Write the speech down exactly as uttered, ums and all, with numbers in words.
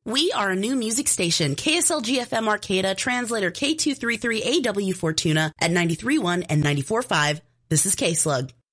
We are a new music station, K S L G F M Arcata, translator K two thirty-three A W Fortuna at ninety-three point one and ninety-four point five. This is K-Slug.